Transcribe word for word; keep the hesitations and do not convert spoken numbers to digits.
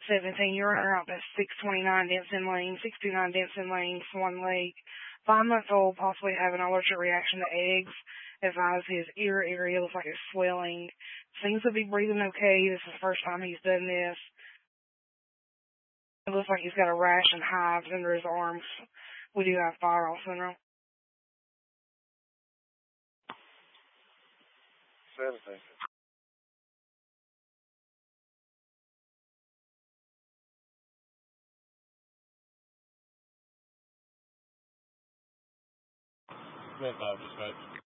seventeen, you're running around at six twenty-nine Denson Lane, six twenty-nine Denson Lane, Swan Lake. Five months old, possibly having an allergic reaction to eggs. Advise his ear area looks like it's swelling. Seems to be breathing okay. This is the first time he's done this. It looks like he's got a rash and hives under his arms. We do have viral syndrome. seventeen. Red five, dispatch.